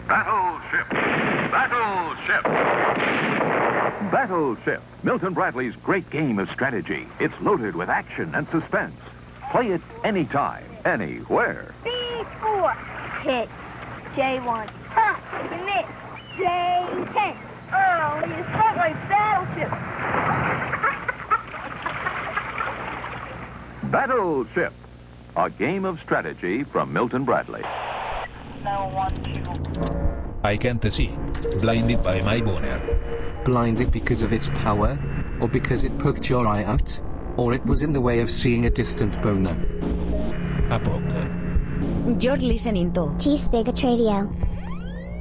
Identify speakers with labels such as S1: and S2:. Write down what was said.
S1: Battleship! Battleship! Battleship, Milton Bradley's great game of strategy. It's loaded with action and suspense. Play it anytime, anywhere.
S2: B4. Hit. J1. Ha! You missed. J10. Oh, you struck my battleship.
S1: Battleship, a game of strategy from Milton Bradley.
S3: I Can't See, blinded by my boner.
S4: Blinded because of its power? Or because it poked your eye out? Or it was in the way of seeing a distant boner?
S3: A poke.
S5: You're listening to
S6: T-Spigot Radio.